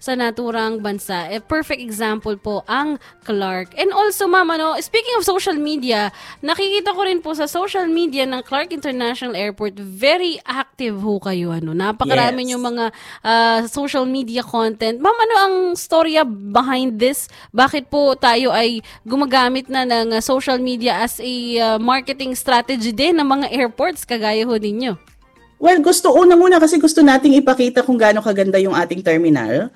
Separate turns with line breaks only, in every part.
sa naturang bansa. Perfect example po ang Clark. And also, ma'am, speaking of social media, nakikita ko rin po sa social media ng Clark International Airport, very active ho kayo. Napakarami yung mga social media content. Ma'am, ano ang storya behind this? Bakit po tayo ay gumagamit na ng social media as a marketing strategy din ng mga airports kagaya ho ninyo?
Well, unang-una kasi gusto nating ipakita kung gaano kaganda yung ating terminal.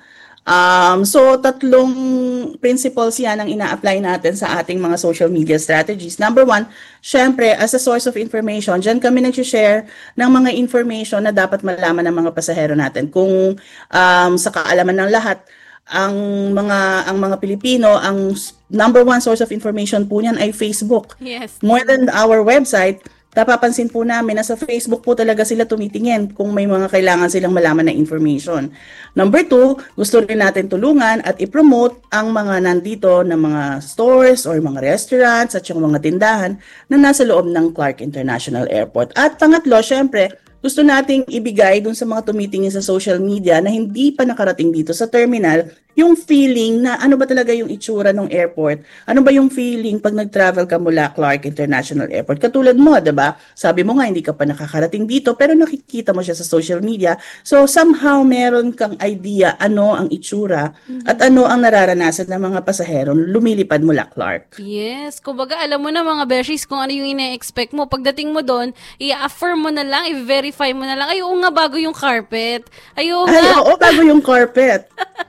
So, 3 principles yan ang ina-apply natin sa ating mga social media strategies. Number 1, syempre, as a source of information, dyan kami nag-share ng mga information na dapat malaman ng mga pasahero natin. Kung sa kaalaman ng lahat, ang mga Pilipino, ang number 1 source of information po niyan ay Facebook.
Yes.
More than our website, napapansin po namin na sa Facebook po talaga sila tumitingin kung may mga kailangan silang malaman na information. Number 2, gusto rin natin tulungan at i-promote ang mga nandito na mga stores or mga restaurants at yung mga tindahan na nasa loob ng Clark International Airport. At pangatlo, syempre, gusto nating ibigay dun sa mga tumitingin sa social media na hindi pa nakarating dito sa terminal yung feeling na ano ba talaga yung itsura ng airport, ano ba yung feeling pag nag-travel ka mula Clark International Airport. Katulad mo, diba? Sabi mo nga hindi ka pa nakakarating dito pero nakikita mo siya sa social media. So somehow meron kang idea ano ang itsura at ano ang nararanasan ng mga pasahero lumilipad mula Clark.
Yes, kumbaga alam mo na mga beshies kung ano yung ina-expect mo. Pagdating mo doon, i-affirm mo na lang, i-verify mo na lang, ay oo nga bago yung carpet. Ay oo
bago yung carpet.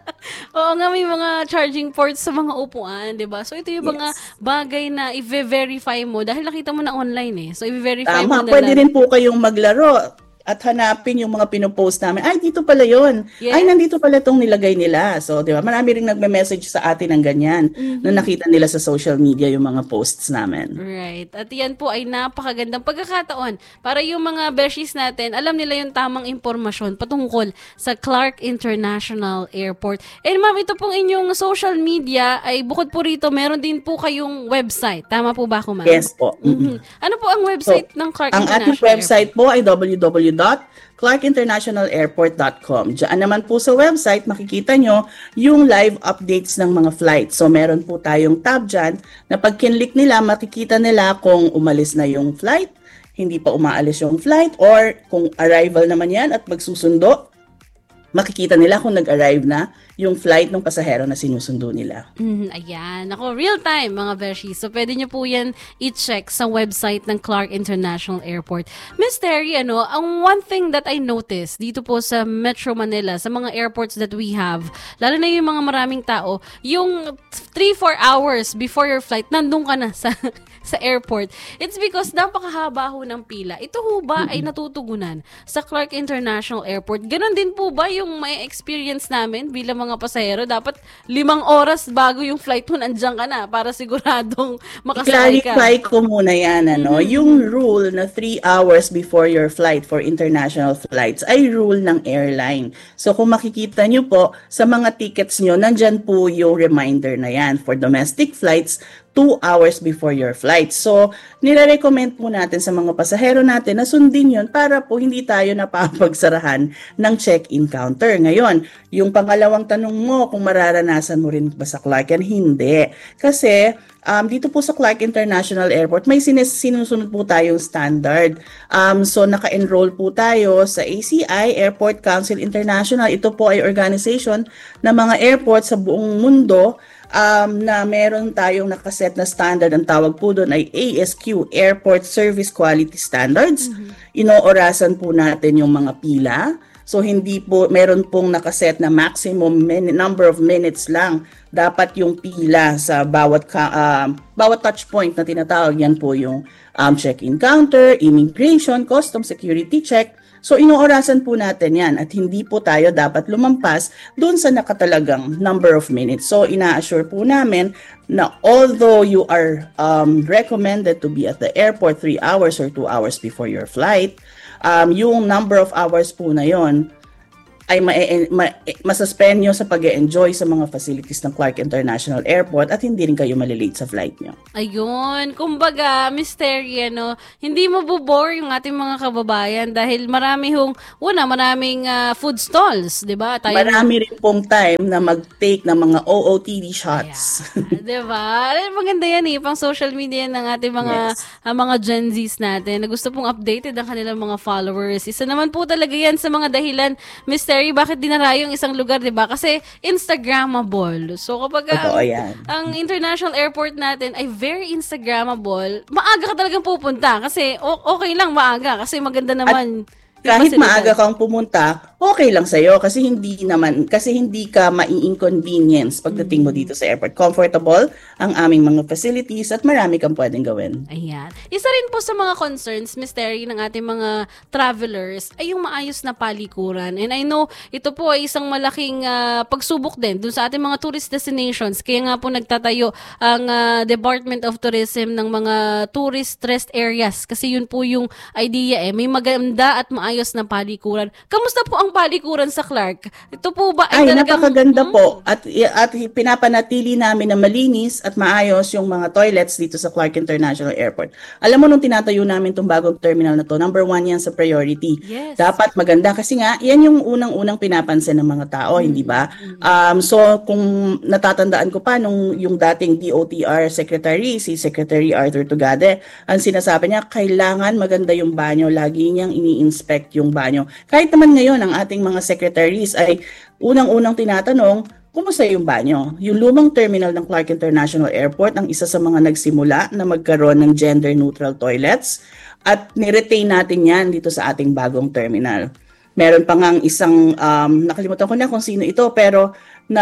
Oo nga, may mga charging ports sa mga upuan, 'di ba? So ito yung mga bagay na i-verify mo dahil nakita mo na online eh. So i-verify mo na
pwede rin po kayong maglaro at hanapin yung mga pinopost namin. Ay, dito pala yun. Yes. Ay, nandito pala itong nilagay nila. So, di ba? Marami rin nagme-message sa atin ng ganyan na nakita nila sa social media yung mga posts namin.
Right. At yan po ay napakagandang pagkakataon para yung mga beshies natin, alam nila yung tamang impormasyon patungkol sa Clark International Airport. And ma'am, ito pong inyong social media ay bukod po rito, meron din po kayong website. Tama po ba ako, ma'am?
Yes po.
Ano po ang website ng Clark International
Airport? Ang ating website po ay www.clarkinternationalairport.com. Diyan naman po sa website, makikita nyo yung live updates ng mga flights. So, meron po tayong tab dyan na pag kinlik nila, makikita nila kung umalis na yung flight, hindi pa umaalis yung flight, or kung arrival naman yan at magsusundo, makikita nila kung nag-arrive na yung flight ng pasahero na sinusundo nila.
Ayan. Ako, real time mga beshi. So, pwede nyo po yan i-check sa website ng Clark International Airport. Miss Terry, ang one thing that I noticed dito po sa Metro Manila, sa mga airports that we have, lalo na yung mga maraming tao, yung 3-4 hours before your flight, nandun ka na sa airport. It's because napakahaba ho ng pila. Ito ho ba ay natutugunan sa Clark International Airport? Ganon din po ba yung may experience namin bilang mga pasahero? Dapat 5 oras bago yung flight mo, nandiyan ka na para siguradong makasakay ka.
I-clarify ko muna yan. Yung rule na 3 hours before your flight for international flights ay rule ng airline. So kung makikita nyo po sa mga tickets nyo, nandyan po yung reminder na yan. For domestic flights, 2 hours before your flight. So, nire-recommend po natin sa mga pasahero natin na sundin yun para po hindi tayo napapagsarahan ng check-in counter. Ngayon, yung pangalawang tanong mo, kung mararanasan mo rin ba sa Clark yan, hindi. Kasi, dito po sa Clark International Airport, may sinusunod po tayong standard. So, naka-enroll po tayo sa ACI, Airport Council International. Ito po ay organization ng mga airport sa buong mundo na meron tayong nakaset na standard. Ang tawag po doon ay ASQ, Airport Service Quality Standards. Inoorasan po natin yung mga pila. So hindi po, meron pong nakaset na maximum number of minutes lang dapat yung pila sa bawat touch point na tinatawag. Yan po yung check-in counter, immigration, custom security check. So, inoorasan po natin yan at hindi po tayo dapat lumampas doon sa nakatalagang number of minutes. So, ina-assure po namin na although you are recommended to be at the airport 3 hours or 2 hours before your flight, yung number of hours po na yon ay masuspend nyo sa pag-enjoy sa mga facilities ng Clark International Airport at hindi rin kayo malilate sa flight nyo.
Ayun, kumbaga, mystery, hindi mabobore yung ating mga kababayan dahil maraming food stalls, di ba?
Marami rin pong time na mag-take ng mga OOTD shots.
Di ba? Maganda yan pang social media ng ating mga Gen Zs natin na gusto pong updated ang kanilang mga followers. Isa naman po talaga yan sa mga dahilan, mystery, bakit dinarayo yung isang lugar, di ba? Kasi Instagrammable. So kapag ang international airport natin ay very Instagrammable, maaga ka talagang pupunta kasi okay lang maaga kasi maganda naman.
Kahit maaga kang pumunta, okay lang sa'yo kasi hindi ka mai-inconvenience pagdating mo dito sa airport. Comfortable ang aming mga facilities at marami kang pwedeng gawin.
Ayan. Isa rin po sa mga concerns, mystery, ng ating mga travelers ay yung maayos na palikuran. And I know, ito po ay isang malaking pagsubok din dun sa ating mga tourist destinations. Kaya nga po nagtatayo ang Department of Tourism ng mga tourist rest areas kasi yun po yung idea may maganda at maayos na palikuran. Kamusta po ang palikuran sa Clark? Ito po ba ay talagang
napakaganda po at pinapanatili namin na malinis at maayos yung mga toilets dito sa Clark International Airport. Alam mo, nung tinatayo namin itong bagong terminal na to, number 1 yan sa priority.
Yes.
Dapat maganda kasi nga, yan yung unang-unang pinapansin ng mga tao, hindi ba? So, kung natatandaan ko pa, nung yung dating DOTR Secretary, si Secretary Arthur Tugade, ang sinasabi niya, kailangan maganda yung banyo, lagi niyang ini-inspect yung banyo. Kahit naman ngayon, ang ating mga secretaries ay unang-unang tinatanong, kumusta yung banyo? Yung lumang terminal ng Clark International Airport ang isa sa mga nagsimula na magkaroon ng gender-neutral toilets at niretain natin yan dito sa ating bagong terminal. Meron pa ngang isang, nakalimutan ko na kung sino ito, pero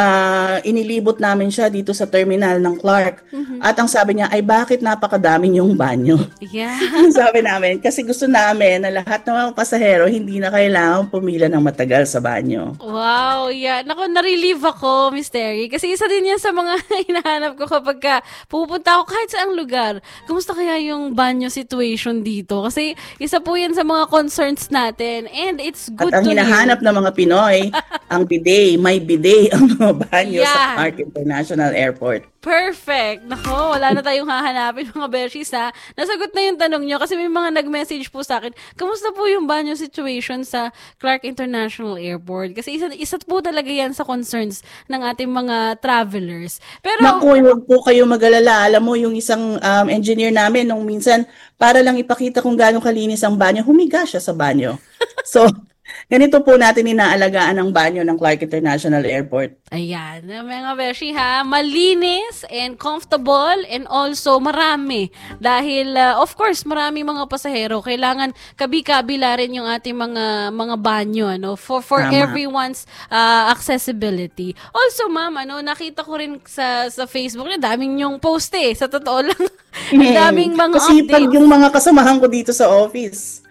na inilibot namin siya dito sa terminal ng Clark. At ang sabi niya ay bakit napakadami yung banyo?
Yeah.
Sabi namin, kasi gusto namin na lahat ng mga pasahero hindi na kailangan pumila ng matagal sa banyo.
Wow, yeah. Naku, na-relieve ako, mystery. Kasi isa din yan sa mga hinahanap ko kapag pupunta ako kahit saang lugar. Kumusta kaya yung banyo situation dito? Kasi isa po yan sa mga concerns natin. And it's good
at ang hinahanap ng mga Pinoy, ang bidet, may bidet ang mga banyo sa Clark International Airport.
Perfect! Nako, wala na tayong hahanapin mga Bershis ha. Nasagot na yung tanong nyo kasi may mga nag-message po sa akin, kamusta po yung banyo situation sa Clark International Airport? Kasi isa po talaga yan sa concerns ng ating mga travelers. Pero
naku, huwag po kayo mag-alala. Alam mo, yung isang engineer namin, nung minsan, para lang ipakita kung gaano kalinis ang banyo, humiga siya sa banyo. So, ganito po natin inaalagaan ang banyo ng Clark International Airport.
Ayan, mga beshi ha, malinis and comfortable and also marami. Dahil, of course, marami mga pasahero. Kailangan kabi-kabila rin yung ating mga banyo, for everyone's accessibility. Also, ma'am, nakita ko rin sa Facebook na daming yung post sa totoo lang. Ang daming mga
updates. Kasi yung mga kasamahan ko dito sa office.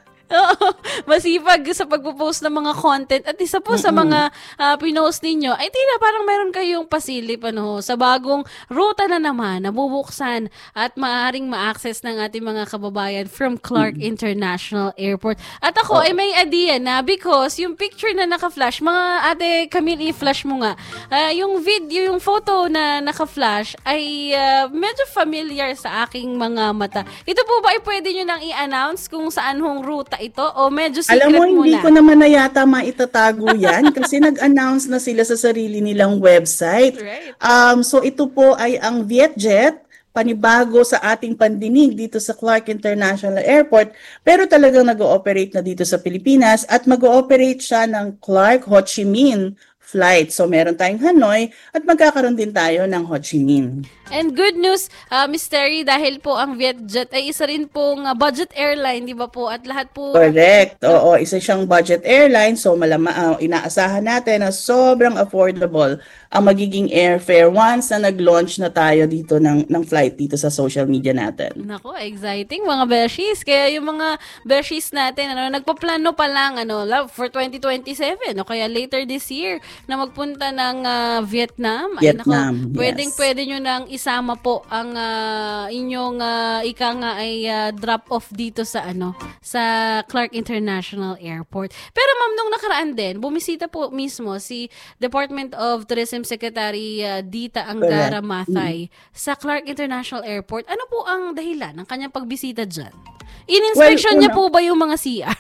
Masipag sa pagpo-post ng mga content at isa po sa mga pinost ninyo ay tila parang meron kayong pasilip sa bagong ruta na naman nabubuksan at maaaring ma-access ng ating mga kababayan from Clark International Airport. At ako ay may idea na because yung picture na naka-flash, mga ate Camille, i-flash mo nga, yung video, yung photo na naka-flash ay medyo familiar sa aking mga mata. Ito po ba ay pwede nyo nang i-announce kung saan hong ruta ito o medyo secret
muna? Alam mo, hindi ko naman na yata maitatago yan kasi nag-announce na sila sa sarili nilang website.
Right.
So ito po ay ang Vietjet, panibago sa ating pandinig dito sa Clark International Airport, pero talagang nag-ooperate na dito sa Pilipinas at mag-ooperate siya ng Clark Ho Chi Minh flight. So meron tayong Hanoi at magkakaroon din tayo ng Ho Chi Minh.
And good news, Miss Terry, dahil po ang Vietjet ay isa rin pong budget airline, di ba po? At lahat po...
Correct. Oo, isa siyang budget airline. So inaasahan natin na sobrang affordable ang magiging airfare once na nag-launch na tayo dito ng flight dito sa social media natin.
Nako, exciting mga Beshies. Kaya yung mga Beshies natin, nagpaplano pa lang for 2027 o kaya later this year na magpunta ng Vietnam,
Vietnam, yes.
pwede nyo nang isama po ang inyong ika nga ay drop off dito sa sa Clark International Airport. Pero ma'am, nung nakaraan din, bumisita po mismo si Department of Tourism Secretary Dita Angara Mathay sa Clark International Airport. Ano po ang dahilan ng kanyang pagbisita dyan? In-inspection niya po ba yung mga CR?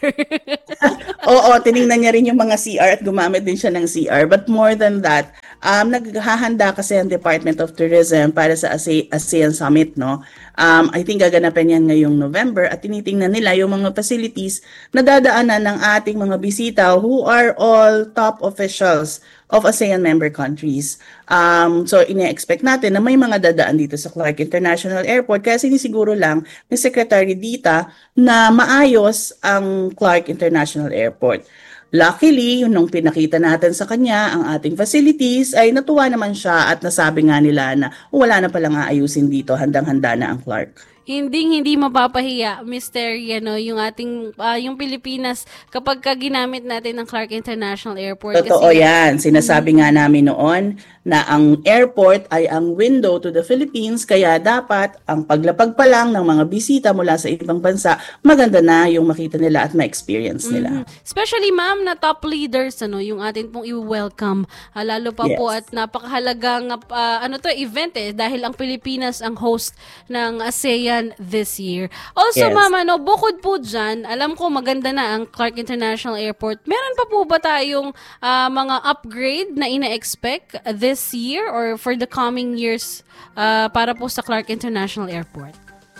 Oo, tiningnan niya rin yung mga CR at gumamit din siya ng CR. But more than that, naghahanda kasi ang Department of Tourism para sa ASEAN Summit, no? I think gaganapin yan ngayong November at tinitingnan nila yung mga facilities na dadaanan ng ating mga bisita who are all top officials of ASEAN member countries. So ine-expect natin na may mga dadaan dito sa Clark International Airport kaya sinisiguro lang ni Secretary Dita na maayos ang Clark International Airport. Luckily, nung pinakita natin sa kanya ang ating facilities, ay natuwa naman siya at nasabi nga nila na wala na palang aayusin dito, handang-handa na ang Clark.
Hindi mapapahiya, Mr. yung ating yung Pilipinas kapag ginamit natin ng Clark International Airport.
Totoo yan. Sinasabi nga namin noon na ang airport ay ang window to the Philippines, kaya dapat ang paglapag pa lang ng mga bisita mula sa ibang bansa, maganda na yung makita nila at ma-experience nila.
Especially ma'am na top leaders, yung atin pong i-welcome. Lalo pa po at napakahalagang event dahil ang Pilipinas ang host ng ASEAN this year. Also, ma'am, bukod po dyan, alam ko maganda na ang Clark International Airport. Meron pa po ba tayong mga upgrade na ina-expect this year or for the coming years para po sa Clark International Airport?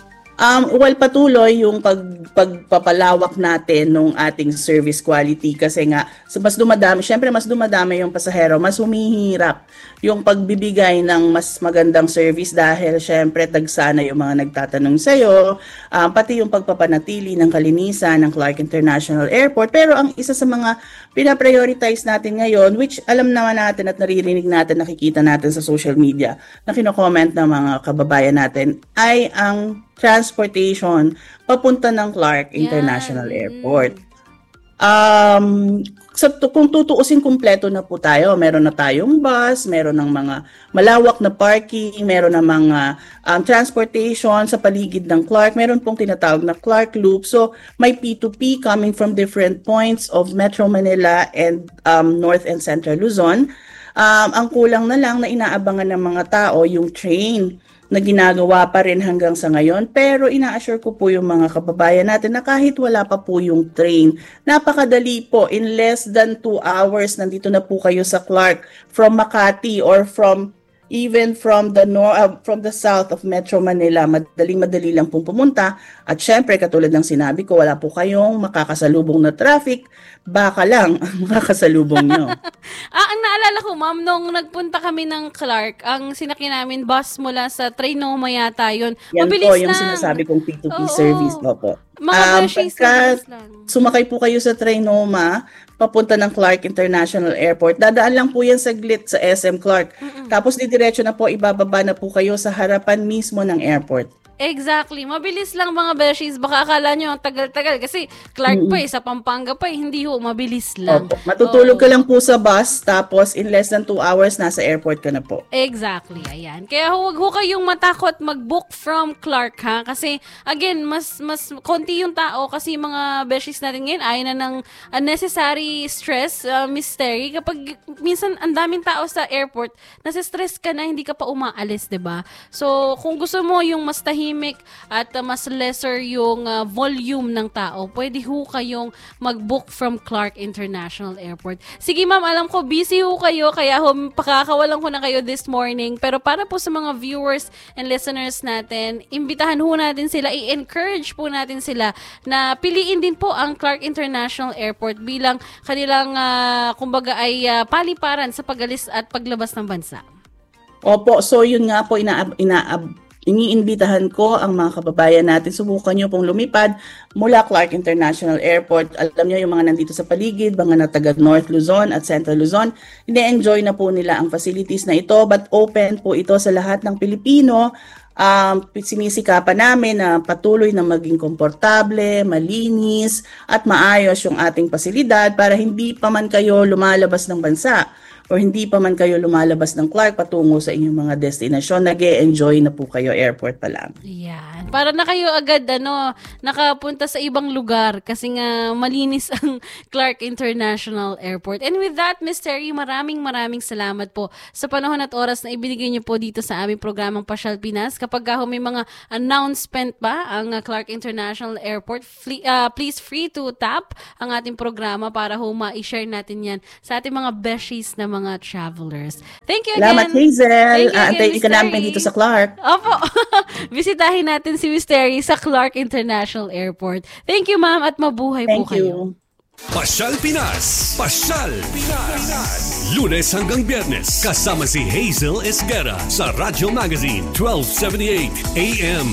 Patuloy yung pagpapalawak natin ng ating service quality kasi nga mas dumadami yung pasahero, mas humihirap yung pagbibigay ng mas magandang service dahil syempre tagsana yung mga nagtatanong sa'yo, pati yung pagpapanatili ng kalinisan ng Clark International Airport. Pero ang isa sa mga pinaprioritize natin ngayon, which alam naman natin at naririnig natin, nakikita natin sa social media na kino-comment ng mga kababayan natin, ay ang transportation papunta ng Clark International Airport. Kung tutuusin, kumpleto na po tayo. Meron na tayong bus, meron ng mga malawak na parking, meron na mga transportation sa paligid ng Clark. Meron pong tinatawag na Clark Loop. So, may P2P coming from different points of Metro Manila and North and Central Luzon. Ang kulang na lang na inaabangan ng mga tao yung train na ginagawa pa rin hanggang sa ngayon, pero ina-assure ko po yung mga kababayan natin na kahit wala pa po yung train, napakadali po, in less than 2 hours nandito na po kayo sa Clark from Makati or even from the south of Metro Manila. Madali lang pong pumunta. At syempre, katulad ng sinabi ko, wala po kayong makakasalubong na traffic. Baka lang ang makakasalubong nyo.
Ang naalala ko, ma'am, nung nagpunta kami ng Clark, ang sinakyan namin bus mula sa Trinoma yata yun.
Yan
Mabilis
po yung
lang.
sinasabi kong P2P service. Opo.
Mga
Pagka sumakay po kayo sa Trinoma, papunta ng Clark International Airport, dadaan lang po yan saglit sa SM Clark. Tapos didiretso na po, ibababa na po kayo sa harapan mismo ng airport.
Exactly. Mabilis lang mga beshies. Baka akala nyo ang tagal-tagal kasi Clark pa sa Pampanga pa hindi ho. Mabilis lang.
Opo. Matutulog ka lang po sa bus tapos in less than 2 hours nasa airport ka na po.
Exactly. Ayan. Kaya huwag ho kayong matakot mag-book from Clark ha. Kasi again, mas konti yung tao kasi mga beshies natin ngayon ayaw na ng unnecessary stress, mystery. Kapag minsan ang daming tao sa airport, nasa-stress ka na, hindi ka pa umaalis, 'di ba? So, kung gusto mo yung mas tahimik at mas lesser yung volume ng tao, pwede ho kayong mag-book from Clark International Airport. Sige ma'am, alam ko busy ho kayo, kaya pakakawalan ko na kayo this morning. Pero para po sa mga viewers and listeners natin, imbitahan ho natin sila, i-encourage po natin sila na piliin din po ang Clark International Airport bilang kanilang kumbaga ay paliparan sa pag-alis at paglabas ng bansa.
Opo, so yun nga po, iniimbitahan ko ang mga kababayan natin, subukan nyo pong lumipad mula Clark International Airport. Alam nyo yung mga nandito sa paligid, mga na taga North Luzon at Central Luzon, ine-enjoy na po nila ang facilities na ito, but open po ito sa lahat ng Pilipino. Sinisikapan namin na patuloy na maging komportable, malinis at maayos yung ating pasilidad para hindi pa man kayo lumalabas ng bansa. or hindi pa man kayo lumalabas ng Clark patungo sa inyong mga destinasyon, nag-e-enjoy na po kayo airport pa lang.
Yan. Para na kayo agad nakapunta sa ibang lugar kasi nga malinis ang Clark International Airport. And with that, Ms. Terry, maraming salamat po sa panahon at oras na ibinigay niyo po dito sa aming programang Pasyal Pinas. Kapag may mga announcement pa ang Clark International Airport, please free to tap ang ating programa para ma-share natin yan sa ating mga beshies na mga travelers. Thank you again.
Salamat, Hazel. Antayin ka
Ms.
namin
Terry.
dito sa Clark.
Opo. Bisitahin natin si Ms. Terry sa Clark International Airport. Thank you, ma'am, at mabuhay po
Thank
kayo.
you.
Pasyal Pinas. Pasyal Pinas. Lunes hanggang Biyernes, kasama si Hazel Esguerra sa Radyo Magazine 1278 AM.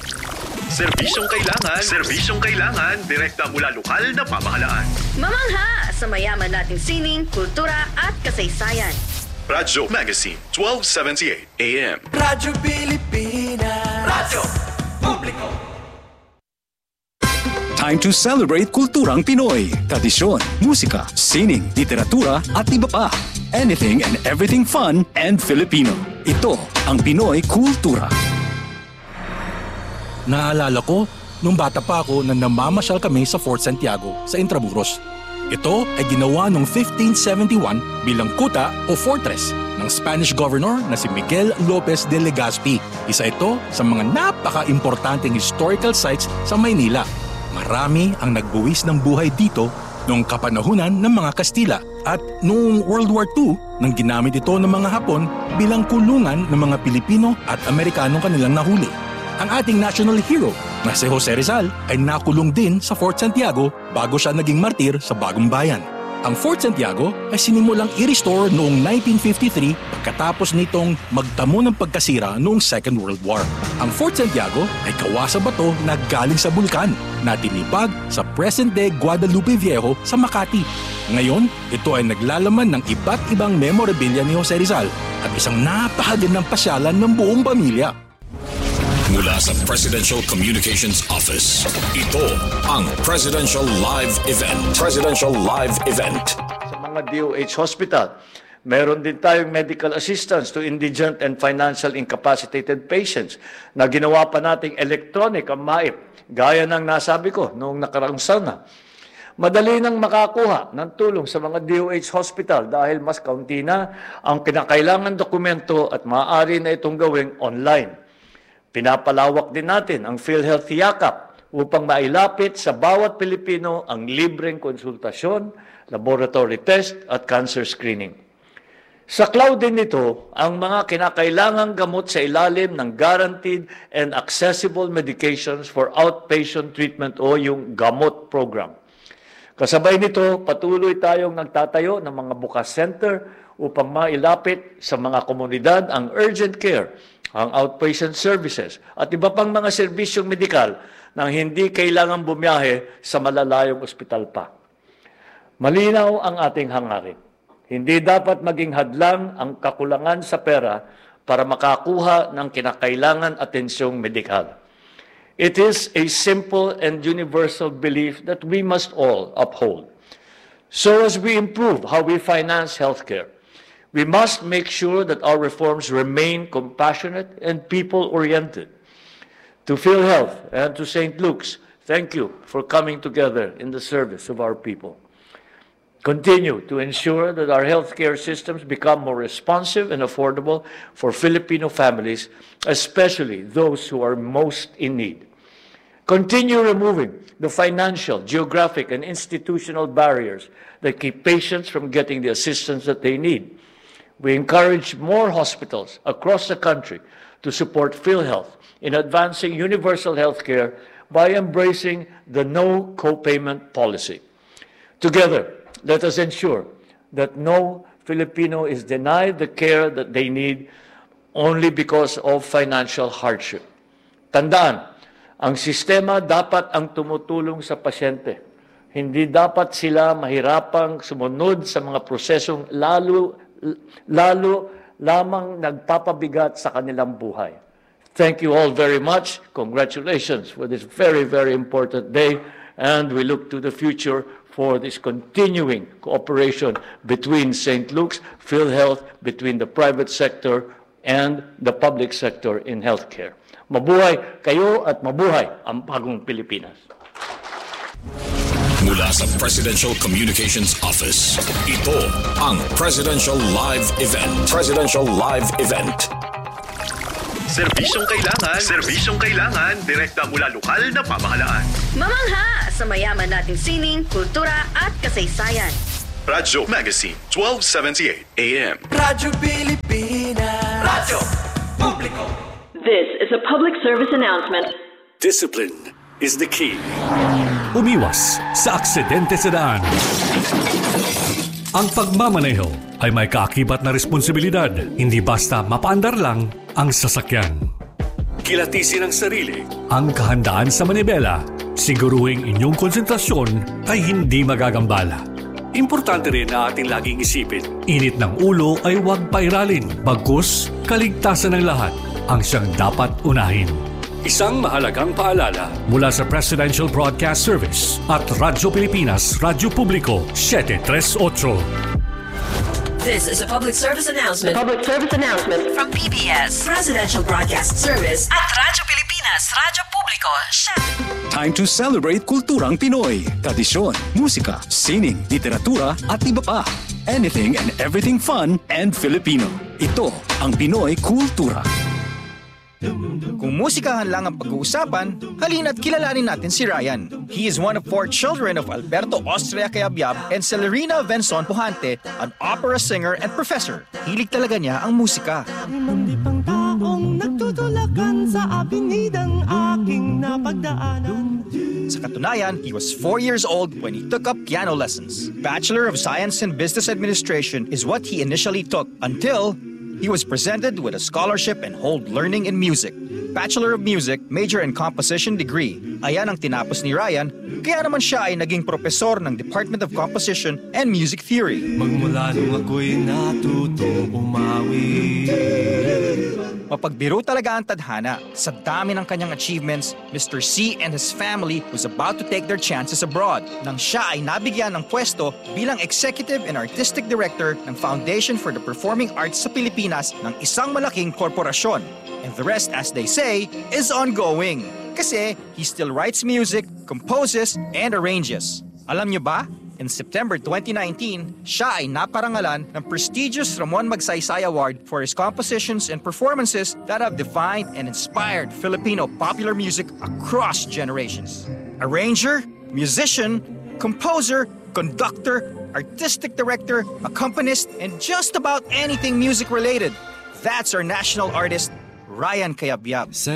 Serbisyong kailangan, direkta mula lokal na pamahalaan.
Mamangha sa mayaman nating sining, kultura at kasaysayan.
Radyo Magazine 1278 AM.
Radyo Pilipinas. Radyo Publiko.
Time to celebrate kulturang Pinoy. Tradisyon, musika, sining, literatura at iba pa. Anything and everything fun and Filipino. Ito ang Pinoy Kultura.
Naalala ko, nung bata pa ako na namamasyal kami sa Fort Santiago sa Intramuros. Ito ay ginawa noong 1571 bilang kuta o fortress ng Spanish governor na si Miguel Lopez de Legazpi. Isa ito sa mga napaka-importanting historical sites sa Maynila. Marami ang nagbuwis ng buhay dito noong kapanahunan ng mga Kastila at noong World War II nang ginamit ito ng mga Hapon bilang kulungan ng mga Pilipino at Amerikanong kanilang nahuli. Ang ating national hero na si Jose Rizal ay nakulong din sa Fort Santiago bago siya naging martir sa Bagong Bayan. Ang Fort Santiago ay sinimulang i-restore noong 1953 pagkatapos nitong magtamo ng pagkasira noong Second World War. Ang Fort Santiago ay gawa sa bato na galing sa bulkan na tinipag sa present-day Guadalupe Viejo sa Makati. Ngayon, ito ay naglalaman ng iba't ibang memorabilia ni Jose Rizal at isang napakagandang pasyalan ng buong pamilya.
Mula sa Presidential Communications Office, ito ang Presidential Live Event. Presidential Live Event.
Sa mga DOH hospital, meron din tayong medical assistance to indigent and financial incapacitated patients na ginawa pa nating electronic ang MAIP, gaya ng nasabi ko noong nakaraang sana. Madali nang makakuha ng tulong sa mga DOH hospital dahil mas kaunti na ang kinakailangan dokumento at maaari na itong gawing online. Pinapalawak din natin ang PhilHealth Yakap upang mailapit sa bawat Pilipino ang libreng konsultasyon, laboratory test at cancer screening. Sa cloud din nito ang mga kinakailangang gamot sa ilalim ng Guaranteed and Accessible Medications for Outpatient Treatment o yung GAMOT program. Kasabay nito, patuloy tayong nagtatayo ng mga bukas center upang mailapit sa mga komunidad ang urgent care, ang outpatient services at iba pang mga serbisyong medikal nang hindi kailangan bumiyahe sa malalayong ospital pa. Malinaw ang ating hangarin. Hindi dapat maging hadlang ang kakulangan sa pera para makakuha ng kinakailangan atensyong medikal. It is a simple and universal belief that we must all uphold. So as we improve how we finance healthcare, we must make sure that our reforms remain compassionate and people-oriented. To PhilHealth and to St. Luke's, thank you for coming together in the service of our people. Continue to ensure that our healthcare systems become more responsive and affordable for Filipino families, especially those who are most in need. Continue removing the financial, geographic, and institutional barriers that keep patients from getting the assistance that they need. We encourage more hospitals across the country to support PhilHealth in advancing universal health care by embracing the no co-payment policy. Together, let us ensure that no Filipino is denied the care that they need only because of financial hardship. Tandaan, ang sistema dapat ang tumutulong sa pasyente. Hindi dapat sila mahirapang sumunod sa mga prosesong lalo lamang nagpapabigat sa kanilang buhay. Thank you all very much. Congratulations for this very, very important day, and we look to the future for this continuing cooperation between St. Luke's, PhilHealth, between the private sector and the public sector in healthcare. Mabuhay kayo at mabuhay ang bagong Pilipinas.
Mula sa Presidential Communications Office, ito ang Presidential Live Event. Presidential Live Event.
Serbisyong kailangan, direkta mula lokal na pamahalaan.
Mamangha sa mayaman nating sining, kultura at kasaysayan.
Radyo Magazine, 1278 AM.
Radyo Pilipinas. Radyo Publiko.
This is a public service announcement.
Discipline is the key. Umiwas sa aksidente sa daan. Ang pagmamaneho ay may kaakibat na responsibilidad. Hindi basta mapaandar lang ang sasakyan. Kilatisin ang sarili, ang kahandaan sa manibela. Siguruhing inyong konsentrasyon ay hindi magagambala. Importante rin na ating laging isipin, init ng ulo ay huwag pairalin. Bagkus, kaligtasan ng lahat ang siyang dapat unahin. Isang mahalagang paalala mula sa Presidential Broadcast Service at Radyo Pilipinas, Radyo Publiko, 738.
This is a public service announcement. From PBS, Presidential Broadcast Service at Radyo Pilipinas, Radyo Publiko, 7.
Time to celebrate kulturang Pinoy. Tradisyon, musika, sining, literatura at iba pa. Anything and everything fun and Filipino. Ito ang Pinoy Kultura.
Kung musikahan lang ang pag-uusapan, halina't kilalanin natin si Ryan. He is one of 4 children of Alberto Austria Cayabyab and Celerina Venson Pujante, an opera singer and professor. Hilig talaga niya ang musika.
Limang taong nagtutulakan sa abinidang aking napagdaanan.
Sa katunayan, he was 4 years old when he took up piano lessons. Bachelor of Science in Business Administration is what he initially took until he was presented with a scholarship and hold learning in music. Bachelor of Music, major in composition degree. Ayan ang tinapos ni Ryan, kaya naman siya ay naging propesor ng Department of Composition and Music Theory.
Magmula nung ako'y natutong umawi.
Mapagbiro talaga ang tadhana. Sa dami ng kanyang achievements, Mr. C and his family was about to take their chances abroad nang siya ay nabigyan ng pwesto bilang Executive and Artistic Director ng Foundation for the Performing Arts sa Pilipinas ng isang malaking korporasyon. And the rest, as they say, is ongoing. Kasi he still writes music, composes, and arranges. Alam niyo ba? In September 2019, siya ay naparangalan ng prestigious Ramon Magsaysay Award for his compositions and performances that have defined and inspired Filipino popular music across generations. Arranger, musician, composer, conductor, artistic director, accompanist, and just about anything music-related. That's our national artist, Ryan Cayabyab.